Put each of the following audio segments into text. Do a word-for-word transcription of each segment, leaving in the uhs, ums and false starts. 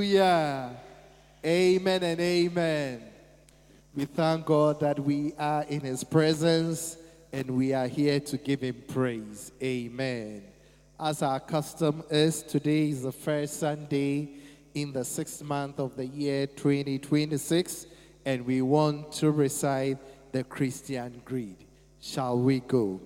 Hallelujah. Amen and amen. We thank God that we are in his presence and we are here to give him praise. Amen. As our custom is, today is the first Sunday in the sixth month of the year twenty twenty-six, and we want to recite the Christian Creed. Shall we go?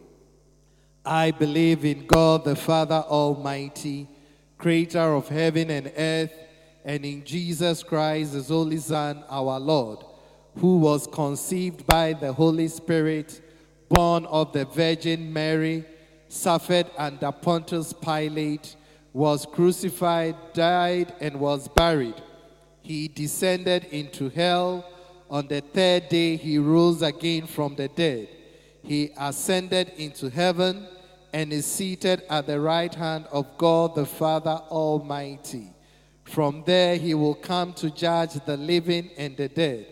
I believe in God the Father Almighty, creator of heaven and earth, and in Jesus Christ, his only Son, our Lord, who was conceived by the Holy Spirit, born of the Virgin Mary, suffered under Pontius Pilate, was crucified, died, and was buried. He descended into hell. On the third day, he rose again from the dead. He ascended into heaven and is seated at the right hand of God the Father Almighty. From there he will come to judge the living and the dead.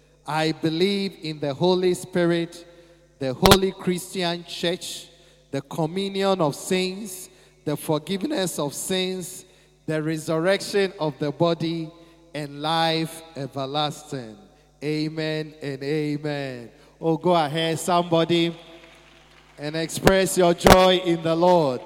I believe in the Holy Spirit, the holy Christian church, the communion of saints, the forgiveness of sins, the resurrection of the body, and life everlasting. Amen and amen. Oh, go ahead, somebody, and express your joy in the Lord.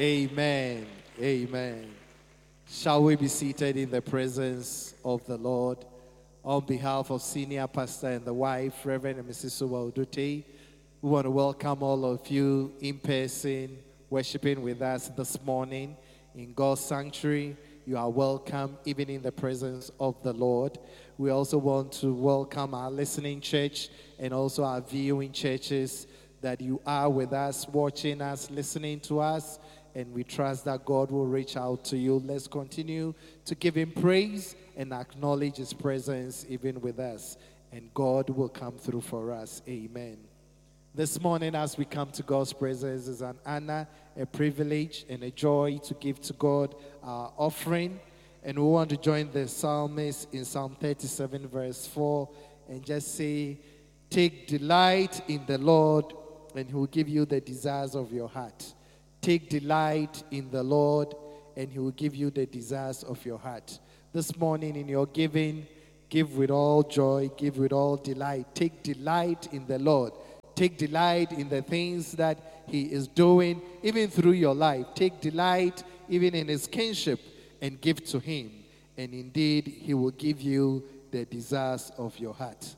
Amen. Amen. Shall we be seated in the presence of the Lord? On behalf of Senior Pastor and the wife, Reverend and Missus Suwa Udute, we want to welcome all of you in person, worshiping with us this morning in God's sanctuary. You are welcome even in the presence of the Lord. We also want to welcome our listening church and also our viewing churches, that you are with us, watching us, listening to us, and we trust that God will reach out to you. Let's continue to give him praise and acknowledge his presence even with us, and God will come through for us. Amen. This morning, as we come to God's presence, is an honor, a privilege, and a joy to give to God our offering. And we want to join the psalmist in Psalm thirty-seven, verse four, and just say, take delight in the Lord, and he will give you the desires of your heart. Take delight in the Lord, and he will give you the desires of your heart. This morning in your giving, give with all joy, give with all delight. Take delight in the Lord. Take delight in the things that he is doing, even through your life. Take delight even in his kinship and give to him. And indeed, he will give you the desires of your heart.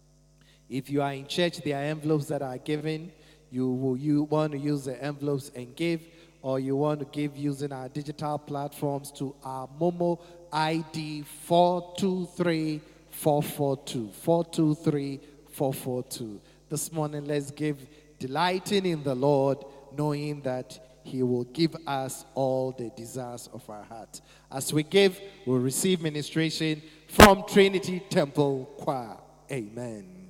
If you are in church, there are envelopes that are given. You will you want to use the envelopes and give, or you want to give using our digital platforms to our Momo I D four two three four four two. four two three four four two. This morning, let's give delighting in the Lord, knowing that he will give us all the desires of our heart. As we give, we'll receive ministration from Trinity Temple Choir. Amen.